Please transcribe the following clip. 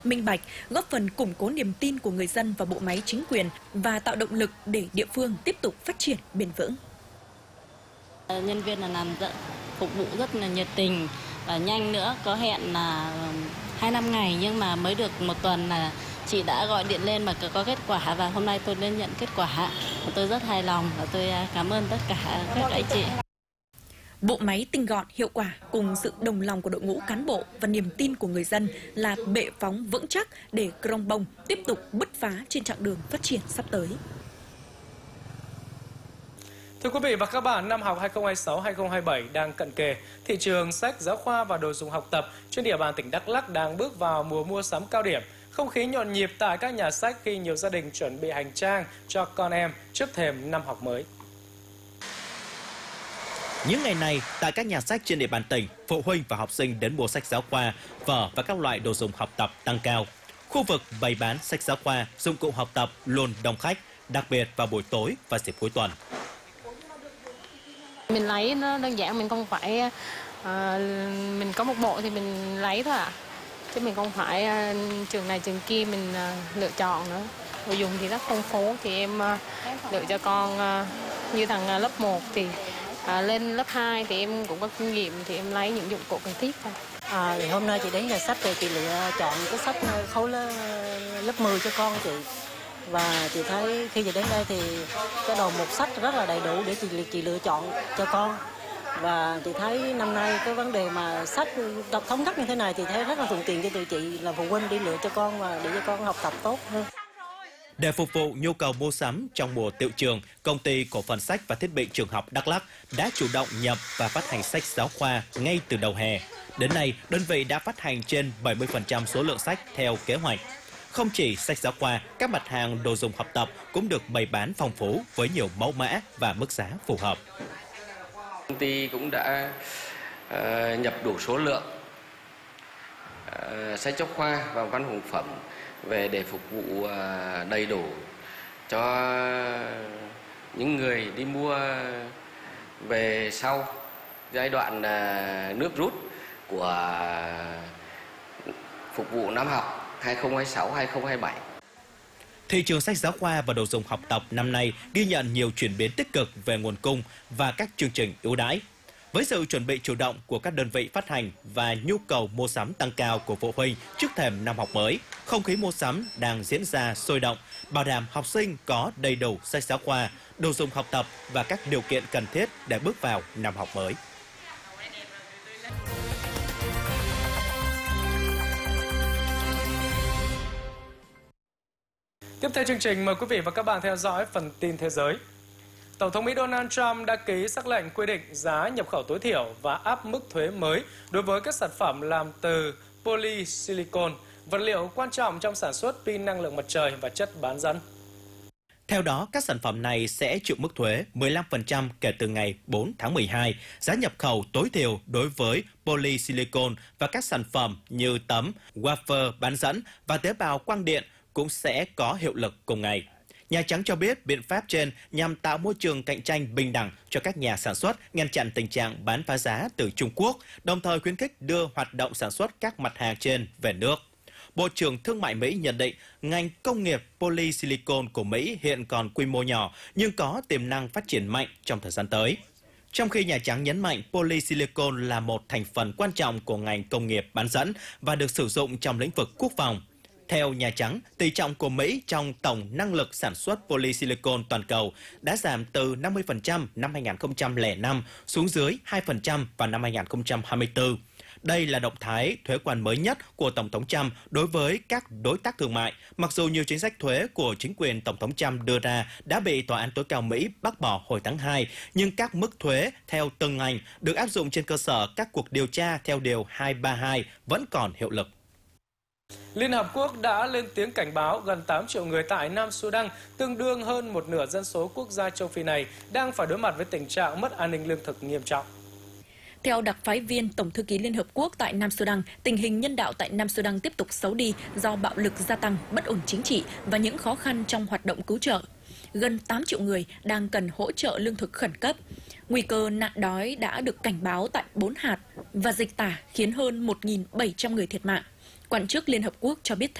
minh bạch, góp phần củng cố niềm tin của người dân vào bộ máy chính quyền và tạo động lực để địa phương tiếp tục phát triển bền vững. Nhân viên làm phục vụ rất là nhiệt tình và nhanh nữa, có hẹn là 2-5 ngày nhưng mà mới được 1 tuần là chị đã gọi điện lên mà có kết quả, và hôm nay tôi đến nhận kết quả. Tôi rất hài lòng và tôi cảm ơn tất cả các anh chị. Bộ máy tinh gọn, hiệu quả cùng sự đồng lòng của đội ngũ cán bộ và niềm tin của người dân là bệ phóng vững chắc để Krông Bông tiếp tục bứt phá trên chặng đường phát triển sắp tới. Thưa quý vị và các bạn, năm học 2026-2027 đang cận kề. Thị trường sách, giáo khoa và đồ dùng học tập trên địa bàn tỉnh Đắk Lắk đang bước vào mùa mua sắm cao điểm. Không khí nhộn nhịp tại các nhà sách khi nhiều gia đình chuẩn bị hành trang cho con em trước thềm năm học mới. Những ngày này, tại các nhà sách trên địa bàn tỉnh, phụ huynh và học sinh đến mua sách giáo khoa, vở và các loại đồ dùng học tập tăng cao. Khu vực bày bán sách giáo khoa, dụng cụ học tập luôn đông khách, đặc biệt vào buổi tối và dịp cuối tuần. Mình lấy nó đơn giản, mình không phải mình có một bộ thì mình lấy thôi ạ. Chứ mình không phải trường này trường kia mình lựa chọn nữa. Đồ dùng thì rất phong phú, thì em lựa cho con như thằng lớp 1 thì lên lớp 2 thì em cũng có kinh nghiệm thì em lấy những dụng cụ cần thiết thôi. Thì hôm nay chị đến nhà sách thì chị lựa chọn cái sách khối lớp 10 cho con chị. Và chị thấy khi chị đến đây thì cái đầu mục sách rất là đầy đủ để chị lựa chọn cho con. Và chị thấy năm nay cái vấn đề mà sách đọc thống nhất như thế này thì thấy rất là thuận tiện cho tụi chị là phụ huynh đi lựa cho con và để cho con học tập tốt hơn. Để phục vụ nhu cầu mua sắm trong mùa tựu trường, Công ty Cổ phần Sách và Thiết bị Trường học Đắk Lắk đã chủ động nhập và phát hành sách giáo khoa ngay từ đầu hè. Đến nay, đơn vị đã phát hành trên 70% số lượng sách theo kế hoạch. Không chỉ sách giáo khoa, các mặt hàng đồ dùng học tập cũng được bày bán phong phú với nhiều mẫu mã và mức giá phù hợp. Công ty cũng đã nhập đủ số lượng sách giáo khoa và văn phòng phẩm về để phục vụ đầy đủ cho những người đi mua về sau giai đoạn nước rút của phục vụ năm học 2026-2027. Thị trường sách giáo khoa và đồ dùng học tập năm nay ghi nhận nhiều chuyển biến tích cực về nguồn cung và các chương trình ưu đãi. Với sự chuẩn bị chủ động của các đơn vị phát hành và nhu cầu mua sắm tăng cao của phụ huynh trước thềm năm học mới, không khí mua sắm đang diễn ra sôi động, bảo đảm học sinh có đầy đủ sách giáo khoa, đồ dùng học tập và các điều kiện cần thiết để bước vào năm học mới. Tiếp theo chương trình, mời quý vị và các bạn theo dõi phần tin thế giới. Tổng thống Mỹ Donald Trump đã ký sắc lệnh quy định giá nhập khẩu tối thiểu và áp mức thuế mới đối với các sản phẩm làm từ polysilicon, vật liệu quan trọng trong sản xuất pin năng lượng mặt trời và chất bán dẫn. Theo đó, các sản phẩm này sẽ chịu mức thuế 15% kể từ ngày 4 tháng 12. Giá nhập khẩu tối thiểu đối với polysilicon và các sản phẩm như tấm, wafer bán dẫn và tế bào quang điện cũng sẽ có hiệu lực cùng ngày. Nhà Trắng cho biết biện pháp trên nhằm tạo môi trường cạnh tranh bình đẳng cho các nhà sản xuất, ngăn chặn tình trạng bán phá giá từ Trung Quốc, đồng thời khuyến khích đưa hoạt động sản xuất các mặt hàng trên về nước. Bộ trưởng Thương mại Mỹ nhận định ngành công nghiệp polysilicon của Mỹ hiện còn quy mô nhỏ nhưng có tiềm năng phát triển mạnh trong thời gian tới. Trong khi Nhà Trắng nhấn mạnh polysilicon là một thành phần quan trọng của ngành công nghiệp bán dẫn và được sử dụng trong lĩnh vực quốc phòng. Theo Nhà Trắng, tỷ trọng của Mỹ trong tổng năng lực sản xuất polysilicon toàn cầu đã giảm từ 50% năm 2005 xuống dưới 2% vào năm 2024. Đây là động thái thuế quan mới nhất của Tổng thống Trump đối với các đối tác thương mại, mặc dù nhiều chính sách thuế của chính quyền Tổng thống Trump đưa ra đã bị Tòa án tối cao Mỹ bác bỏ hồi tháng 2, nhưng các mức thuế theo từng ngành được áp dụng trên cơ sở các cuộc điều tra theo Điều 232 vẫn còn hiệu lực. Liên Hợp Quốc đã lên tiếng cảnh báo gần 8 triệu người tại Nam Sudan, tương đương hơn một nửa dân số quốc gia châu Phi này, đang phải đối mặt với tình trạng mất an ninh lương thực nghiêm trọng. Theo đặc phái viên Tổng thư ký Liên Hợp Quốc tại Nam Sudan, tình hình nhân đạo tại Nam Sudan tiếp tục xấu đi do bạo lực gia tăng, bất ổn chính trị và những khó khăn trong hoạt động cứu trợ. Gần 8 triệu người đang cần hỗ trợ lương thực khẩn cấp. Nguy cơ nạn đói đã được cảnh báo tại 4 hạt và dịch tả khiến hơn 1.700 người thiệt mạng. Quan chức Liên Hợp Quốc cho biết